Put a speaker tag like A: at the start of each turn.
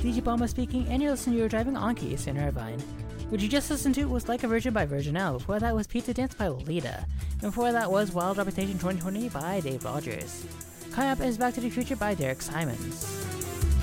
A: DJ Bomba speaking, and you're listening to Your Driving on Keys in Irvine. What you just listened to was Like a Virgin by Virgin L, before that was Pizza Dance by Lolita, and before that was Wild Reputation 2020 by Dave Rogers. Coming up is Back to the Future by Derek Simons.